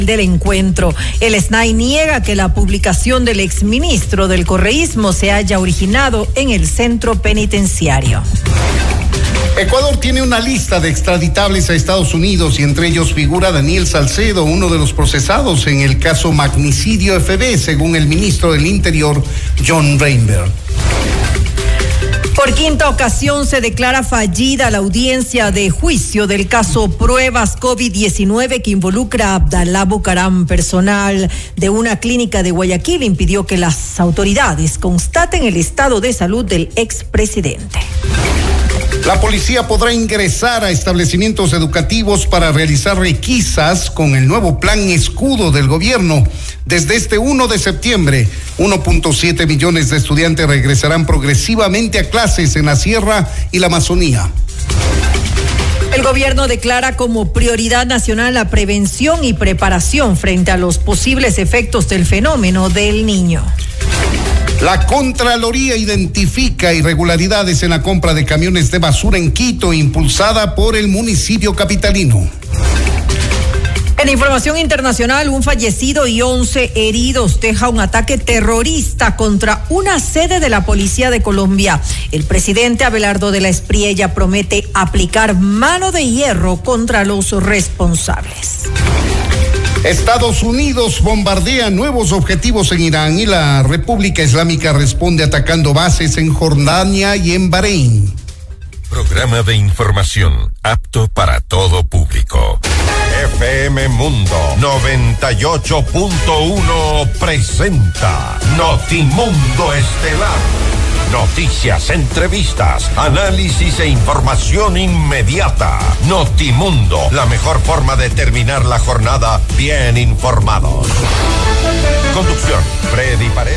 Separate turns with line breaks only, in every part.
del encuentro. El SNAI niega que la publicación del exministro del correísmo se haya originado en el centro penitenciario.
Ecuador tiene una lista de extraditables a Estados Unidos y entre ellos figura Daniel Salcedo, uno de los procesados en el caso Magnicidio FB, según el ministro del Interior, John Reinberg.
Por quinta ocasión se declara fallida la audiencia de juicio del caso Pruebas COVID-19 que involucra a Abdalá Bucaram. Personal de una clínica de Guayaquil impidió que las autoridades constaten el estado de salud del expresidente.
La policía podrá ingresar a establecimientos educativos para realizar requisas con el nuevo plan escudo del gobierno. Desde este 1 de septiembre, 1.7 millones de estudiantes regresarán progresivamente a clases en la Sierra y la Amazonía.
El gobierno declara como prioridad nacional la prevención y preparación frente a los posibles efectos del fenómeno del Niño.
La Contraloría identifica irregularidades en la compra de camiones de basura en Quito, impulsada por el municipio capitalino.
En información internacional, un fallecido y 11 heridos deja un ataque terrorista contra una sede de la Policía de Colombia. El presidente Abelardo de la Espriella promete aplicar mano de hierro contra los responsables.
Estados Unidos bombardea nuevos objetivos en Irán y la República Islámica responde atacando bases en Jordania y en Bahrein.
Programa de información apto para todo público. FM Mundo 98.1 presenta Notimundo Estelar. Noticias, entrevistas, análisis e información inmediata. Notimundo, la mejor forma de terminar la jornada bien informados. Conducción, Freddy Paredes.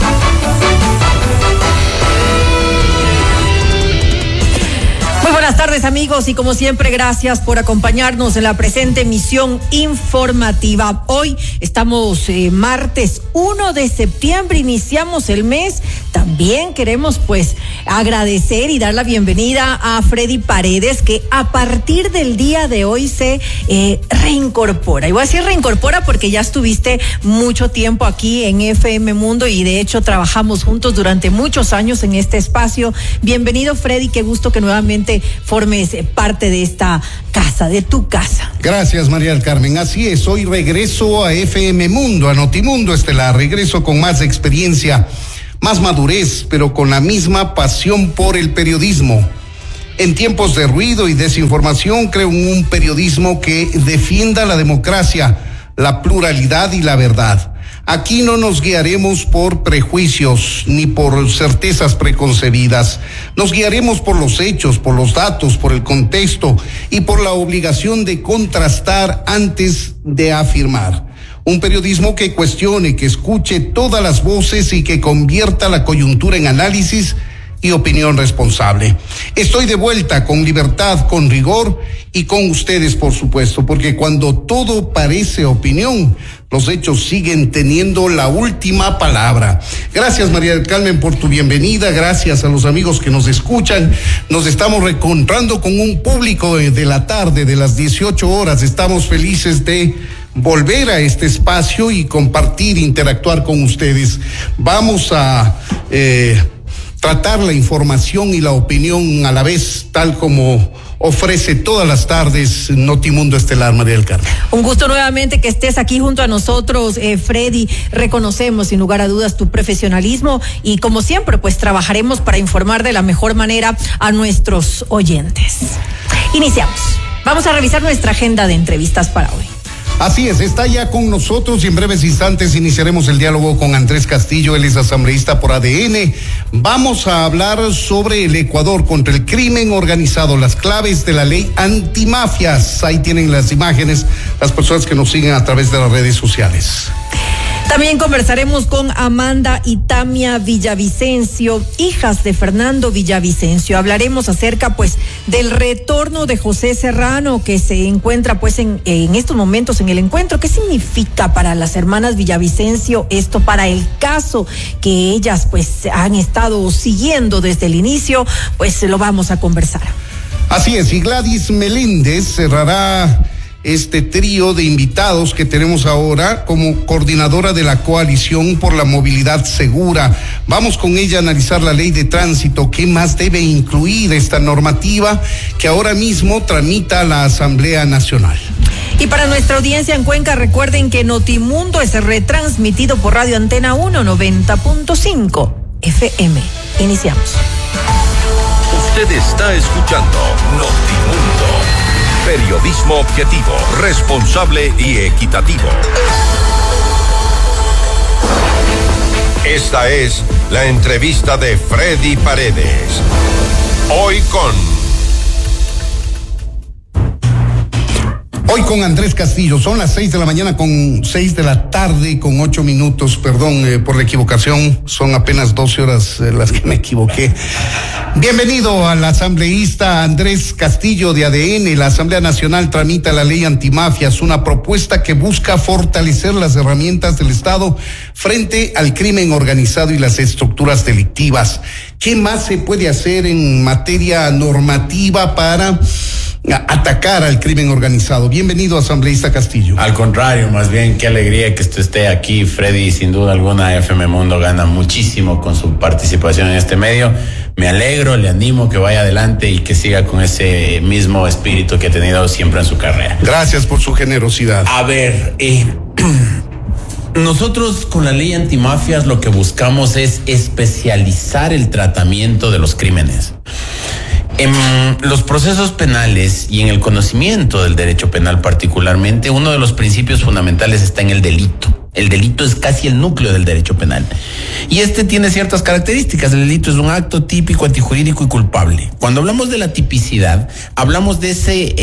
Muy buenas tardes, amigos, y como siempre, gracias por acompañarnos en la presente emisión informativa. Hoy estamos martes 1 de septiembre, iniciamos el mes. También queremos agradecer y dar la bienvenida a Freddy Paredes, que a partir del día de hoy se reincorpora. Y voy a decir reincorpora porque ya estuviste mucho tiempo aquí en FM Mundo y de hecho trabajamos juntos durante muchos años en este espacio. Bienvenido, Freddy, qué gusto que nuevamente formes parte de esta casa, de tu casa.
Gracias, María del Carmen. Así es, hoy regreso a FM Mundo, a Notimundo Estelar. Regreso con más experiencia, más madurez, pero con la misma pasión por el periodismo. En tiempos de ruido y desinformación, creo en un periodismo que defienda la democracia, la pluralidad y la verdad. Aquí no nos guiaremos por prejuicios ni por certezas preconcebidas. Nos guiaremos por los hechos, por los datos, por el contexto y por la obligación de contrastar antes de afirmar. Un periodismo que cuestione, que escuche todas las voces y que convierta la coyuntura en análisis y opinión responsable. Estoy de vuelta con libertad, con rigor y con ustedes, por supuesto, porque cuando todo parece opinión, los hechos siguen teniendo la última palabra. Gracias, María del Carmen, por tu bienvenida. Gracias a los amigos que nos escuchan. Nos estamos reencontrando con un público de la tarde, de las 18 horas. Estamos felices de volver a este espacio y compartir, interactuar con ustedes. Vamos a tratar la información y la opinión a la vez, tal como ofrece todas las tardes Notimundo Estelar, María del Carmen.
Un gusto nuevamente que estés aquí junto a nosotros, Freddy. Reconocemos sin lugar a dudas tu profesionalismo y como siempre trabajaremos para informar de la mejor manera a nuestros oyentes. Iniciamos. Vamos a revisar nuestra agenda de entrevistas para hoy.
Así es, está ya con nosotros y en breves instantes iniciaremos el diálogo con Andrés Castillo, él es asambleísta por ADN. Vamos a hablar sobre el Ecuador contra el crimen organizado, las claves de la ley antimafias. Ahí tienen las imágenes, las personas que nos siguen a través de las redes sociales.
También conversaremos con Amanda y Tamia Villavicencio, hijas de Fernando Villavicencio. Hablaremos acerca del retorno de José Serrano, que se encuentra en estos momentos en el encuentro. ¿Qué significa para las hermanas Villavicencio esto, para el caso que ellas han estado siguiendo desde el inicio? Lo vamos a conversar.
Así es, y Gladys Meléndez cerrará este trío de invitados que tenemos ahora como coordinadora de la Coalición por la Movilidad Segura. Vamos con ella a analizar la ley de tránsito, qué más debe incluir esta normativa que ahora mismo tramita la Asamblea Nacional.
Y para nuestra audiencia en Cuenca, recuerden que Notimundo es retransmitido por Radio Antena 1 90.5 FM. Iniciamos.
Usted está escuchando Notimundo. Periodismo objetivo, responsable y equitativo. Esta es la entrevista de Freddy Paredes. Hoy
con Andrés Castillo. Son las 6 de la mañana con 6 de la tarde con 8 minutos. Perdón por la equivocación. Son apenas 12 horas las que me equivoqué. Bienvenido al asambleísta Andrés Castillo de ADN. La Asamblea Nacional tramita la ley antimafias, una propuesta que busca fortalecer las herramientas del Estado frente al crimen organizado y las estructuras delictivas. ¿Qué más se puede hacer en materia normativa para atacar al crimen organizado? Bienvenido, asambleísta Castillo.
Al contrario, más bien, qué alegría que usted esté aquí, Freddy. Sin duda alguna, FM Mundo gana muchísimo con su participación en este medio. Me alegro, le animo que vaya adelante y que siga con ese mismo espíritu que ha tenido siempre en su carrera.
Gracias por su generosidad.
A ver, nosotros con la ley antimafias lo que buscamos es especializar el tratamiento de los crímenes. En los procesos penales y en el conocimiento del derecho penal particularmente, uno de los principios fundamentales está en el delito. El delito es casi el núcleo del derecho penal. Y este tiene ciertas características. El delito es un acto típico, antijurídico y culpable. Cuando hablamos de la tipicidad, hablamos de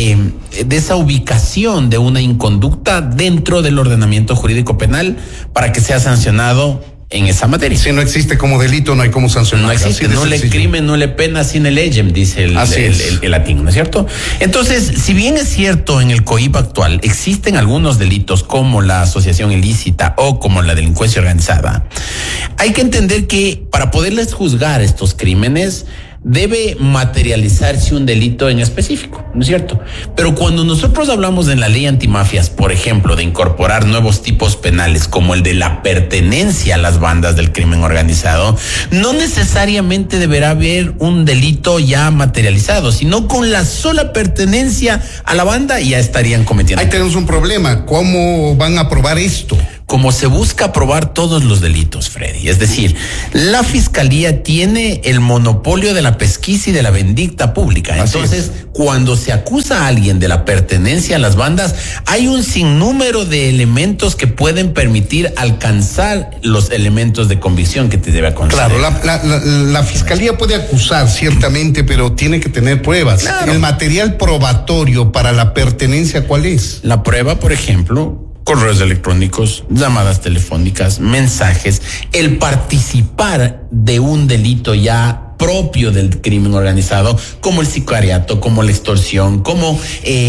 esa ubicación de una inconducta dentro del ordenamiento jurídico penal para que sea sancionado en esa materia.
Si no existe como delito, no hay cómo sancionar.
No existe, no le crimen, no le pena sine legem, dice el latín, ¿no es cierto? Entonces, si bien es cierto, en el COIP actual existen algunos delitos como la asociación ilícita o como la delincuencia organizada, hay que entender que para poderles juzgar estos crímenes debe materializarse un delito en específico, ¿no es cierto? Pero cuando nosotros hablamos en la ley antimafias, por ejemplo, de incorporar nuevos tipos penales como el de la pertenencia a las bandas del crimen organizado, no necesariamente deberá haber un delito ya materializado, sino con la sola pertenencia a la banda ya estarían cometiendo.
Ahí tenemos un problema. ¿Cómo van a probar esto?
Como se busca probar todos los delitos, Freddy. Es decir, la fiscalía tiene el monopolio de la pesquisa y de la vindicta pública. Entonces, cuando se acusa a alguien de la pertenencia a las bandas, hay un sinnúmero de elementos que pueden permitir alcanzar los elementos de convicción que te debe conceder.
Claro, la fiscalía puede acusar ciertamente, pero tiene que tener pruebas. Claro. El material probatorio para la pertenencia, ¿cuál es?
La prueba, por ejemplo, correos electrónicos, llamadas telefónicas, mensajes, el participar de un delito ya propio del crimen organizado, como el sicariato, como la extorsión, como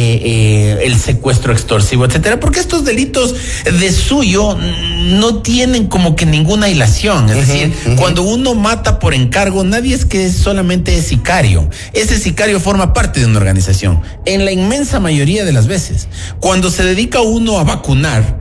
el secuestro extorsivo, etcétera, porque estos delitos de suyo no tienen como que ninguna hilación. Es decir, cuando uno mata por encargo, nadie es que solamente es sicario. Ese sicario forma parte de una organización. En la inmensa mayoría de las veces, cuando se dedica uno a vacunar,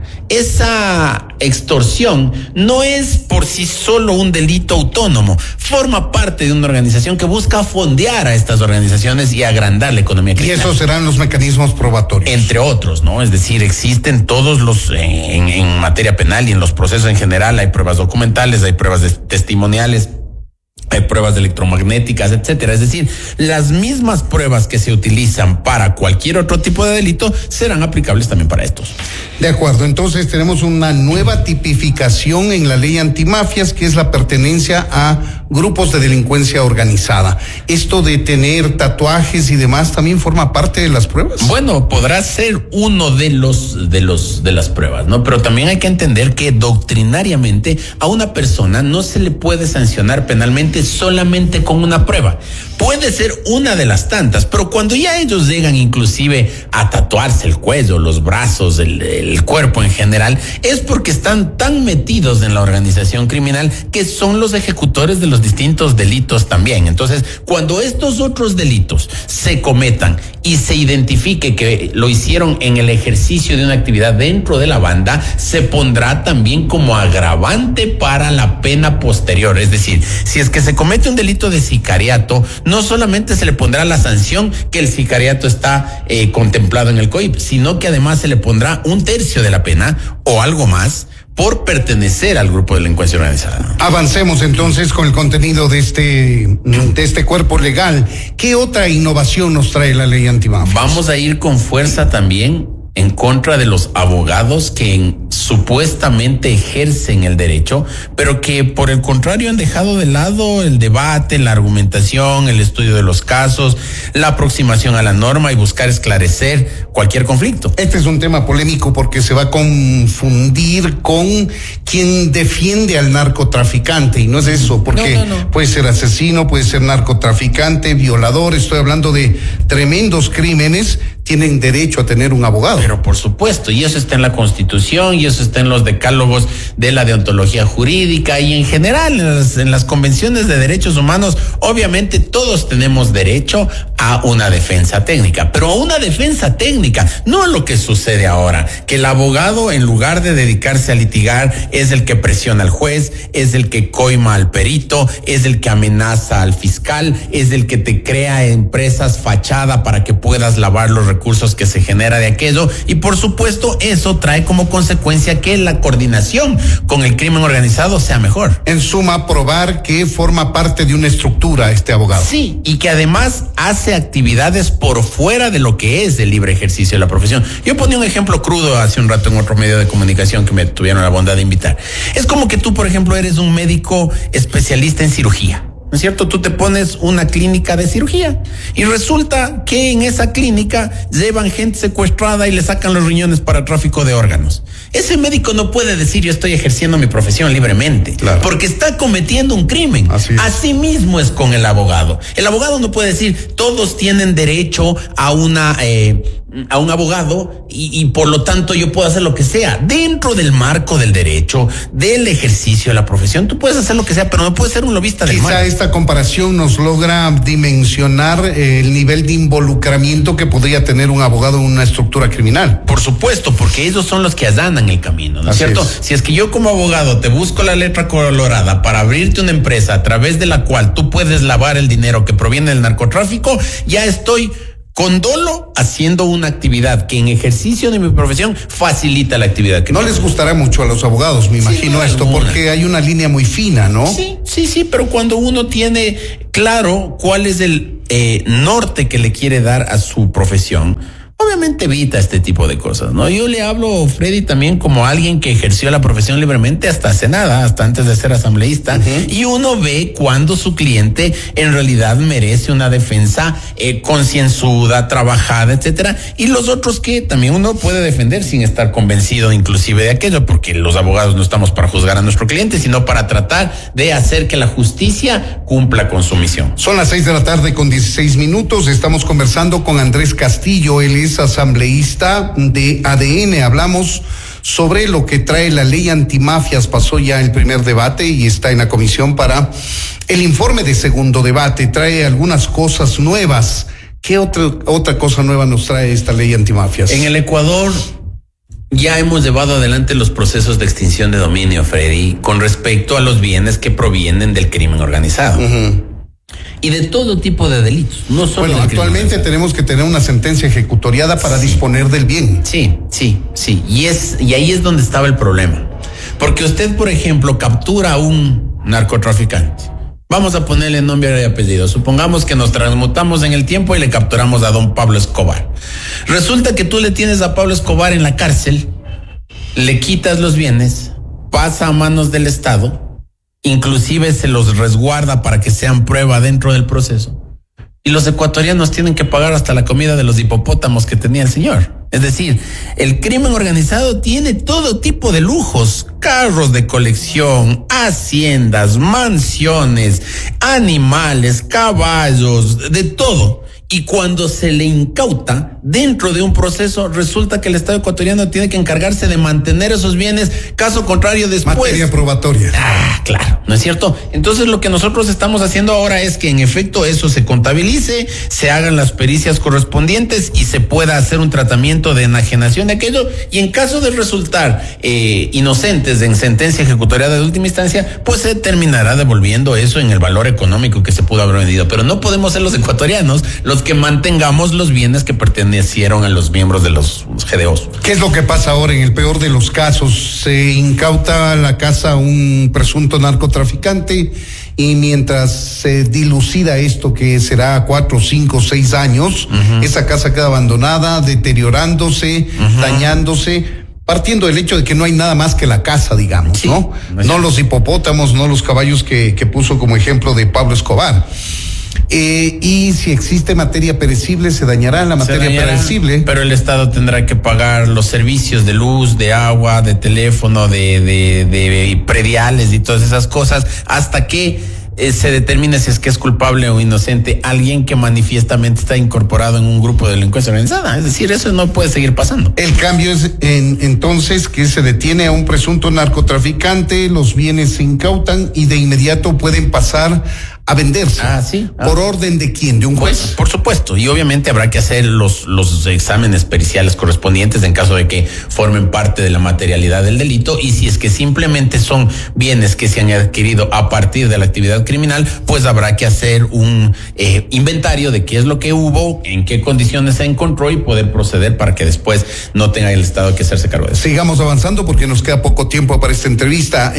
esa extorsión no es por sí solo un delito autónomo, forma parte de una organización que busca fondear a estas organizaciones y agrandar la economía criminal.
Y esos serán los mecanismos probatorios.
Entre otros, ¿no? Es decir, existen todos los, en materia penal y en los procesos en general, hay pruebas documentales, hay pruebas testimoniales, hay pruebas electromagnéticas, etcétera. Es decir, las mismas pruebas que se utilizan para cualquier otro tipo de delito serán aplicables también para estos.
De acuerdo, entonces tenemos una nueva tipificación en la ley antimafias, que es la pertenencia a grupos de delincuencia organizada. ¿Esto de tener tatuajes y demás también forma parte de las pruebas?
Bueno, podrá ser uno de las pruebas, ¿no? Pero también hay que entender que doctrinariamente a una persona no se le puede sancionar penalmente suficiente solamente con una prueba. Puede ser una de las tantas, pero cuando ya ellos llegan inclusive a tatuarse el cuello, los brazos, el cuerpo en general, es porque están tan metidos en la organización criminal que son los ejecutores de los distintos delitos también. Entonces, cuando estos otros delitos se cometan y se identifique que lo hicieron en el ejercicio de una actividad dentro de la banda, se pondrá también como agravante para la pena posterior. Es decir, si es que se comete un delito de sicariato, no solamente se le pondrá la sanción que el sicariato está contemplado en el COIP, sino que además se le pondrá 1/3 de la pena o algo más por pertenecer al grupo de delincuencia organizada.
Avancemos entonces con el contenido de este cuerpo legal. ¿Qué otra innovación nos trae la ley antimafias?
Vamos a ir con fuerza también en contra de los abogados que supuestamente ejercen el derecho, pero que por el contrario han dejado de lado el debate, la argumentación, el estudio de los casos, la aproximación a la norma y buscar esclarecer cualquier conflicto.
Este es un tema polémico porque se va a confundir con quien defiende al narcotraficante, y no es eso, porque no. Puede ser asesino, puede ser narcotraficante, violador, estoy hablando de tremendos crímenes, tienen derecho a tener un abogado.
Pero por supuesto, y eso está en la Constitución, y eso está en los decálogos de la deontología jurídica y en general en las convenciones de derechos humanos. Obviamente todos tenemos derecho a una defensa técnica, pero a una defensa técnica, no a lo que sucede ahora, que el abogado, en lugar de dedicarse a litigar, es el que presiona al juez, es el que coima al perito, es el que amenaza al fiscal, es el que te crea empresas fachada para que puedas lavar los recursos que se genera de aquello, y por supuesto eso trae como consecuencia que la coordinación con el crimen organizado sea mejor.
En suma, probar que forma parte de una estructura este abogado.
Sí, y que además hace actividades por fuera de lo que es el libre ejercicio de la profesión. Yo ponía un ejemplo crudo hace un rato en otro medio de comunicación que me tuvieron la bondad de invitar. Es como que tú, por ejemplo, eres un médico especialista en cirugía, ¿no es cierto? Tú te pones una clínica de cirugía y resulta que en esa clínica llevan gente secuestrada y le sacan los riñones para tráfico de órganos. Ese médico no puede decir yo estoy ejerciendo mi profesión libremente, claro, porque está cometiendo un crimen. Así mismo es con el abogado. El abogado no puede decir todos tienen derecho a un abogado y por lo tanto yo puedo hacer lo que sea. Dentro del marco del derecho, del ejercicio de la profesión, tú puedes hacer lo que sea, pero no puedes ser un lobista del mal.
Quizá esta comparación nos logra dimensionar el nivel de involucramiento que podría tener un abogado en una estructura criminal.
Por supuesto, porque ellos son los que allanan el camino, ¿no es cierto? Si es que yo como abogado te busco la letra colorada para abrirte una empresa a través de la cual tú puedes lavar el dinero que proviene del narcotráfico, ya estoy con dolo haciendo una actividad que en ejercicio de mi profesión facilita la actividad criminal.
No les gustará mucho a los abogados, me imagino esto, porque hay una línea muy fina, ¿no?
Sí, pero cuando uno tiene claro cuál es el norte que le quiere dar a su profesión, obviamente evita este tipo de cosas, ¿no? Yo le hablo, Freddy, también como alguien que ejerció la profesión libremente hasta hace nada, hasta antes de ser asambleísta, y uno ve cuando su cliente en realidad merece una defensa concienzuda, trabajada, etcétera, y los otros que también uno puede defender sin estar convencido inclusive de aquello, porque los abogados no estamos para juzgar a nuestro cliente, sino para tratar de hacer que la justicia cumpla con su misión.
Son las 6:16 p.m, estamos conversando con Andrés Castillo, él es asambleísta de ADN. Hablamos sobre lo que trae la ley antimafias. Pasó ya el primer debate y está en la comisión para el informe de segundo debate. Trae algunas cosas nuevas. ¿Qué otra cosa nueva nos trae esta ley antimafias?
En el Ecuador ya hemos llevado adelante los procesos de extinción de dominio, Freddy, con respecto a los bienes que provienen del crimen organizado. Y de todo tipo de delitos, no solo.
Bueno, actualmente tenemos que tener una sentencia ejecutoriada para disponer del bien.
Sí. Y ahí es donde estaba el problema. Porque usted, por ejemplo, captura a un narcotraficante. Vamos a ponerle nombre y apellido. Supongamos que nos transmutamos en el tiempo y le capturamos a don Pablo Escobar. Resulta que tú le tienes a Pablo Escobar en la cárcel, le quitas los bienes, pasa a manos del Estado, inclusive se los resguarda para que sean prueba dentro del proceso. Y los ecuatorianos tienen que pagar hasta la comida de los hipopótamos que tenía el señor. Es decir, el crimen organizado tiene todo tipo de lujos, carros de colección, haciendas, mansiones, animales, caballos, de todo. Y cuando se le incauta dentro de un proceso, resulta que el Estado ecuatoriano tiene que encargarse de mantener esos bienes, caso contrario después.
Materia probatoria.
Claro, ¿no es cierto? Entonces lo que nosotros estamos haciendo ahora es que en efecto eso se contabilice, se hagan las pericias correspondientes y se pueda hacer un tratamiento de enajenación de aquello, y en caso de resultar inocentes en sentencia ejecutoriada de última instancia, pues se terminará devolviendo eso en el valor económico que se pudo haber vendido. Pero no podemos ser los ecuatorianos los que mantengamos los bienes que pertenecieron a los miembros de los GDOs.
¿Qué es lo que pasa ahora en el peor de los casos? Se incauta la casa a un presunto narcotraficante y mientras se dilucida esto, que será 4, 5, 6 años, esa casa queda abandonada, deteriorándose, dañándose, partiendo del hecho de que no hay nada más que la casa, digamos, sí, ¿no? No los hipopótamos, no los caballos que puso como ejemplo de Pablo Escobar. Y si existe materia perecible, se dañará la materia perecible.
Pero el Estado tendrá que pagar los servicios de luz, de agua, de teléfono, de prediales y todas esas cosas, hasta que se determine si es que es culpable o inocente alguien que manifiestamente está incorporado en un grupo de delincuencia organizada. Es decir, eso no puede seguir pasando.
El cambio es entonces que se detiene a un presunto narcotraficante, los bienes se incautan y de inmediato pueden pasar a venderse. ¿Por orden de quién? ¿De un juez?
Pues, por supuesto, y obviamente habrá que hacer los exámenes periciales correspondientes en caso de que formen parte de la materialidad del delito, y si es que simplemente son bienes que se han adquirido a partir de la actividad criminal, pues habrá que hacer un inventario de qué es lo que hubo, en qué condiciones se encontró y poder proceder para que después no tenga el Estado que hacerse cargo de eso.
Sigamos avanzando porque nos queda poco tiempo para esta entrevista.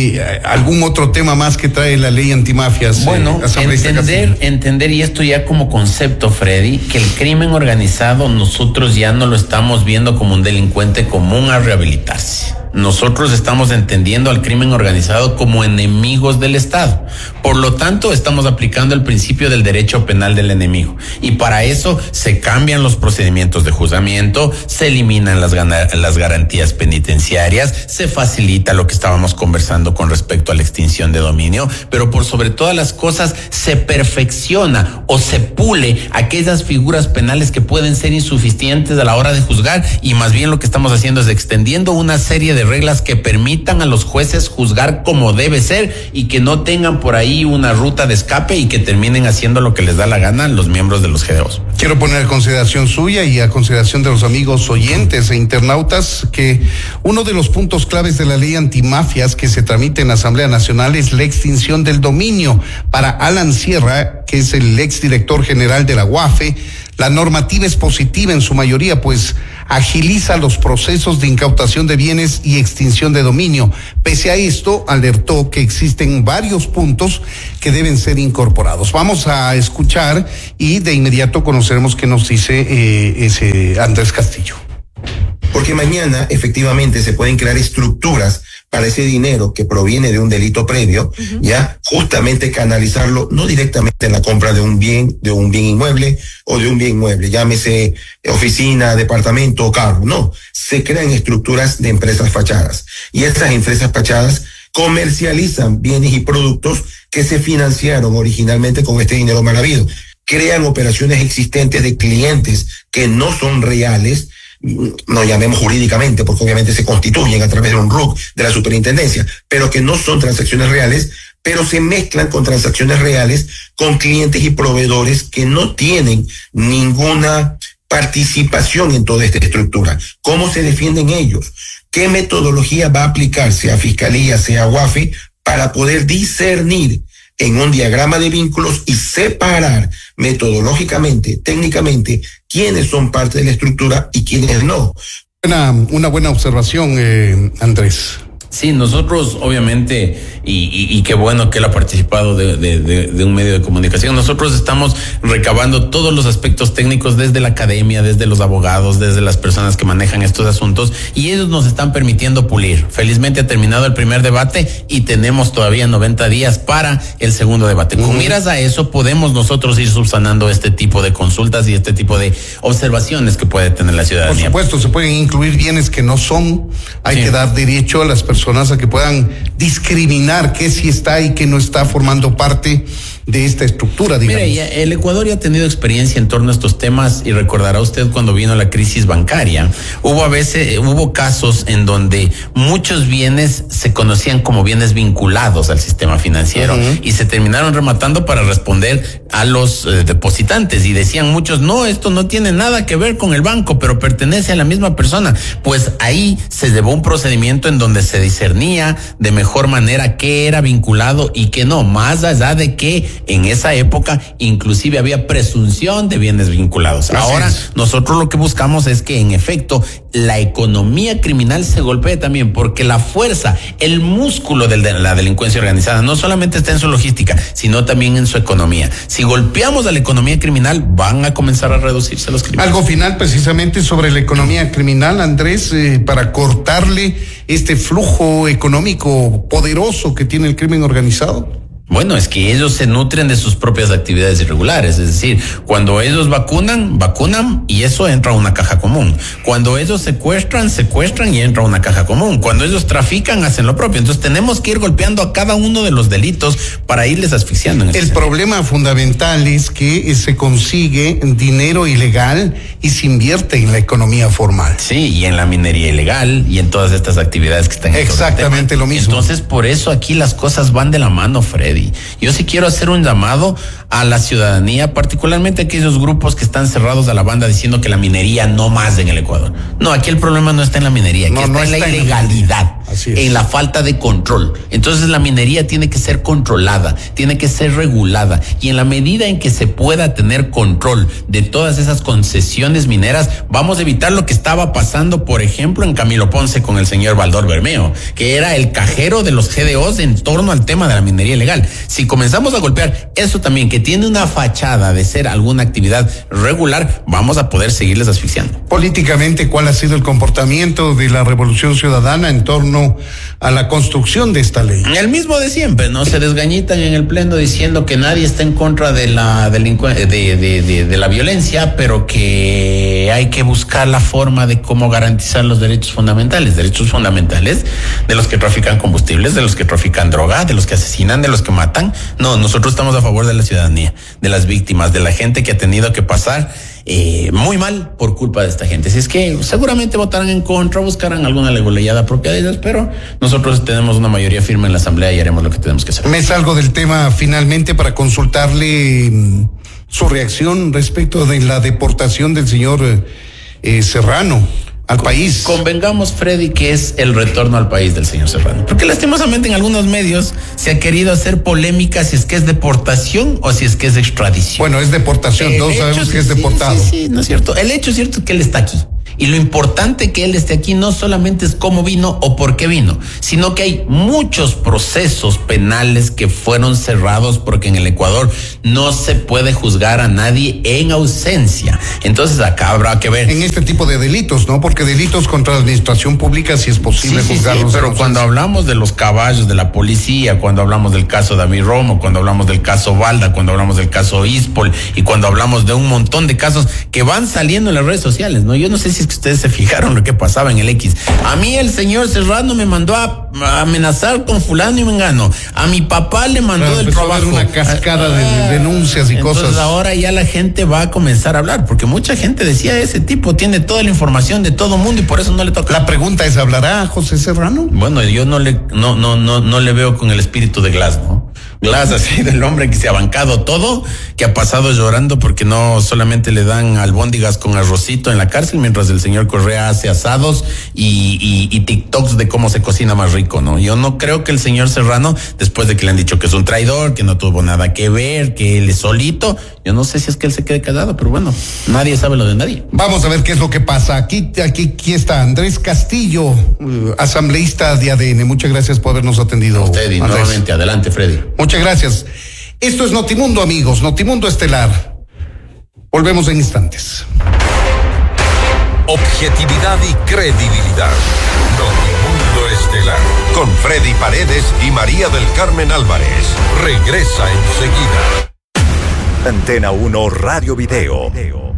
¿Algún otro tema más que trae la ley antimafias?
Bueno, entender, y esto ya como concepto, Freddy, que el crimen organizado nosotros ya no lo estamos viendo como un delincuente común a rehabilitarse. Nosotros estamos entendiendo al crimen organizado como enemigos del Estado. Por lo tanto, estamos aplicando el principio del derecho penal del enemigo. Y para eso se cambian los procedimientos de juzgamiento, se eliminan las garantías penitenciarias, se facilita lo que estábamos conversando con respecto a la extinción de dominio, pero por sobre todas las cosas se perfecciona o se pule aquellas figuras penales que pueden ser insuficientes a la hora de juzgar, y más bien lo que estamos haciendo es extendiendo una serie de reglas que permitan a los jueces juzgar como debe ser y que no tengan por ahí una ruta de escape y que terminen haciendo lo que les da la gana los miembros de los GDOs.
Quiero poner a consideración suya y a consideración de los amigos oyentes e internautas que uno de los puntos claves de la ley antimafias que se tramite en la Asamblea Nacional es la extinción del dominio. Para Alan Sierra, que es el exdirector general de la UAFE, la normativa es positiva en su mayoría, pues agiliza los procesos de incautación de bienes y extinción de dominio. Pese a esto, alertó que existen varios puntos que deben ser incorporados. Vamos a escuchar y de inmediato conoceremos qué nos dice ese Andrés Castillo.
Porque mañana efectivamente se pueden crear estructuras para ese dinero que proviene de un delito previo, ya justamente canalizarlo no directamente en la compra de un bien inmueble o de un bien mueble, llámese oficina, departamento o carro, no, se crean estructuras de empresas fachadas y esas empresas fachadas comercializan bienes y productos que se financiaron originalmente con este dinero mal habido, crean operaciones existentes de clientes que no son reales, no llamemos jurídicamente porque obviamente se constituyen a través de un RUC de la superintendencia, pero que no son transacciones reales, pero se mezclan con transacciones reales con clientes y proveedores que no tienen ninguna participación en toda esta estructura. ¿Cómo se defienden ellos? ¿Qué metodología va a aplicar, sea Fiscalía, sea UAFE, para poder discernir en un diagrama de vínculos y separar metodológicamente, técnicamente, quiénes son parte de la estructura y quiénes no?
Una buena observación, Andrés.
Sí, nosotros obviamente, y qué bueno que él ha participado de un medio de comunicación, nosotros estamos recabando todos los aspectos técnicos desde la academia, desde los abogados, desde las personas que manejan estos asuntos, y ellos nos están permitiendo pulir. Felizmente ha terminado el primer debate y tenemos todavía 90 días para el segundo debate. Con miras a eso podemos nosotros ir subsanando este tipo de consultas y este tipo de observaciones que puede tener la ciudadanía.
Por supuesto, se pueden incluir bienes que no son, hay que dar derecho a las personas a que puedan discriminar qué sí está y qué no está formando parte de esta estructura, digamos.
Mire, el Ecuador ya ha tenido experiencia en torno a estos temas, y recordará usted cuando vino la crisis bancaria, hubo casos en donde muchos bienes se conocían como bienes vinculados al sistema financiero y se terminaron rematando para responder a los depositantes, y decían muchos, no, esto no tiene nada que ver con el banco, pero pertenece a la misma persona. Pues ahí se llevó un procedimiento en donde se discernía de mejor manera qué era vinculado y qué no, más allá de que en esa época inclusive había presunción de bienes vinculados. Ahora nosotros lo que buscamos es que en efecto la economía criminal se golpee también, porque la fuerza, el músculo de la delincuencia organizada no solamente está en su logística, sino también en su economía. Si golpeamos a la economía criminal, van a comenzar a reducirse los crímenes.
Algo final precisamente sobre la economía criminal, Andrés, para cortarle este flujo económico poderoso que tiene el crimen organizado.
Bueno, es que ellos se nutren de sus propias actividades irregulares, es decir, cuando ellos vacunan y eso entra a una caja común. Cuando ellos secuestran y entra a una caja común. Cuando ellos trafican, hacen lo propio. Entonces tenemos que ir golpeando a cada uno de los delitos para irles asfixiando.
El problema fundamental es que se consigue dinero ilegal y se invierte en la economía formal.
Sí, y en la minería ilegal y en todas estas actividades que están.
Exactamente lo mismo.
Entonces, por eso aquí las cosas van de la mano, Freddy. Yo sí quiero hacer un llamado a la ciudadanía, particularmente a aquellos grupos que están cerrados a la banda diciendo que la minería no más en el Ecuador. No, aquí el problema no está en la minería, aquí está en la ilegalidad, en la falta de control. Entonces la minería tiene que ser controlada, tiene que ser regulada, y en la medida en que se pueda tener control de todas esas concesiones mineras, vamos a evitar lo que estaba pasando, por ejemplo, en Camilo Ponce con el señor Baldor Bermeo, que era el cajero de los GDOs en torno al tema de la minería ilegal. Si comenzamos a golpear eso también, que tiene una fachada de ser alguna actividad regular, vamos a poder seguirles asfixiando.
Políticamente, ¿cuál ha sido el comportamiento de la Revolución Ciudadana en torno a la construcción de esta ley?
El mismo de siempre, ¿no? Se desgañitan en el pleno diciendo que nadie está en contra de la de la violencia, pero que hay que buscar la forma de cómo garantizar los derechos fundamentales de los que trafican combustibles, de los que trafican droga, de los que asesinan, de los que matan. No, nosotros estamos a favor de la ciudadanía, de las víctimas, de la gente que ha tenido que pasar muy mal por culpa de esta gente. Así es que seguramente votarán en contra, buscarán alguna leguleyada propia de ellas, pero nosotros tenemos una mayoría firme en la asamblea y haremos lo que tenemos que hacer.
Me salgo del tema finalmente para consultarle su reacción respecto de la deportación del señor Serrano al país.
Convengamos, Freddy, que es el retorno al país del señor Serrano, porque lastimosamente en algunos medios se ha querido hacer polémica si es que es deportación o si es que es extradición.
Bueno, es deportación, todos sabemos que es deportado.
Sí, no es cierto. El hecho es cierto que él está aquí. Y lo importante que él esté aquí no solamente es cómo vino o por qué vino, sino que hay muchos procesos penales que fueron cerrados porque en el Ecuador no se puede juzgar a nadie en ausencia. Entonces acá habrá que ver.
En este tipo de delitos, ¿no? Porque delitos contra la administración pública sí es posible juzgarlos.
Sí, pero cuando hablamos de los caballos de la policía, cuando hablamos del caso David Romo, cuando hablamos del caso Balda, cuando hablamos del caso Ispol y cuando hablamos de un montón de casos que van saliendo en las redes sociales, ¿no? Yo no sé si es que ustedes se fijaron lo que pasaba en el X. A mí el señor Serrano me mandó a amenazar con fulano y mengano. A mi papá le mandó del trabajo. A haber
una cascada de denuncias y
entonces,
cosas.
Ahora ya la gente va a comenzar a hablar, porque mucha gente decía, ese tipo tiene toda la información de todo mundo y por eso no le toca.
La pregunta es, ¿hablará José Serrano?
Bueno, yo no le veo con el espíritu de Glass, ¿no? Glass, así, del hombre que se ha bancado todo, que ha pasado llorando porque no solamente le dan albóndigas con arrocito en la cárcel, mientras el señor Correa hace asados y TikToks de cómo se cocina más rico. Rico, ¿no? Yo no creo que el señor Serrano, después de que le han dicho que es un traidor, que no tuvo nada que ver, que él es solito, yo no sé si es que él se quede callado, pero bueno, nadie sabe lo de nadie.
Vamos a ver qué es lo que pasa. Aquí está Andrés Castillo, asambleísta de ADN. Muchas gracias por habernos atendido.
A usted y
Andrés.
nuevamente, adelante, Freddy.
Muchas gracias. Esto es Notimundo, amigos, Notimundo Estelar. Volvemos en instantes.
Objetividad y credibilidad. Notimundo Estelar. Con Freddy Paredes y María del Carmen Álvarez. Regresa enseguida.
Antena 1 Radio Video.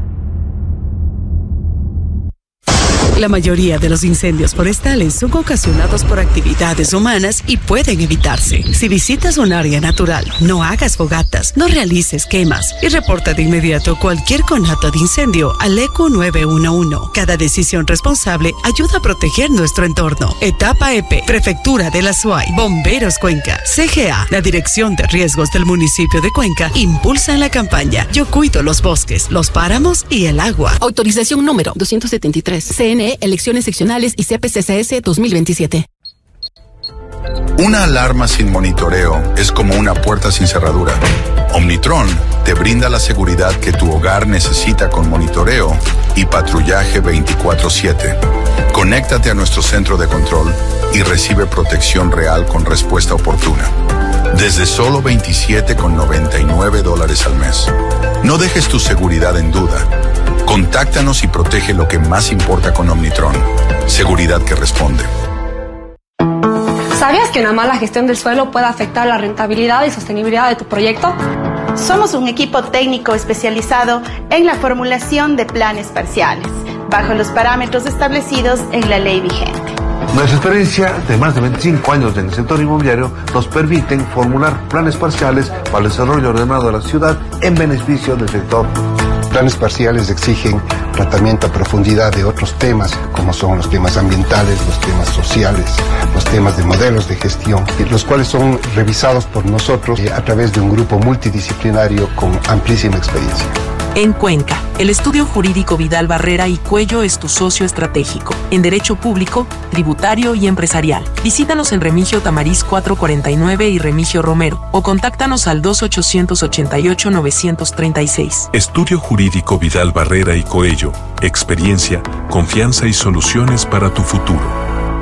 La mayoría de los incendios forestales son ocasionados por actividades humanas y pueden evitarse. Si visitas un área natural, no hagas fogatas, no realices quemas y reporta de inmediato cualquier conato de incendio al ECU 911. Cada decisión responsable ayuda a proteger nuestro entorno. Etapa EP, Prefectura de la SUAY, Bomberos Cuenca, CGA, la Dirección de Riesgos del municipio de Cuenca, impulsan la campaña Yo cuido los bosques, los páramos y el agua.
Autorización número 273. CNE, Elecciones Seccionales y CPCCS 2027.
Una alarma sin monitoreo es como una puerta sin cerradura. Omnitron te brinda la seguridad que tu hogar necesita con monitoreo y patrullaje 24/7. Conéctate a nuestro centro de control y recibe protección real con respuesta oportuna. Desde solo $27,99 al mes. No dejes tu seguridad en duda. Contáctanos y protege lo que más importa con Omnitron. Seguridad que responde.
¿Sabías que una mala gestión del suelo puede afectar la rentabilidad y sostenibilidad de tu proyecto?
Somos un equipo técnico especializado en la formulación de planes parciales, bajo los parámetros establecidos en la ley vigente.
Nuestra experiencia de más de 25 años en el sector inmobiliario nos permiten formular planes parciales para el desarrollo ordenado de la ciudad en beneficio del sector.
Planes parciales exigen tratamiento a profundidad de otros temas, como son los temas ambientales, los temas sociales, los temas de modelos de gestión, los cuales son revisados por nosotros a través de un grupo multidisciplinario con amplísima experiencia.
En Cuenca, el estudio jurídico Vidal Barrera y Cuello es tu socio estratégico en derecho público, tributario y empresarial. Visítanos en Remigio Tamariz 449 y Remigio Romero o contáctanos al 2888-936.
Estudio jurídico Vidal Barrera y Coello. Experiencia, confianza y soluciones para tu futuro.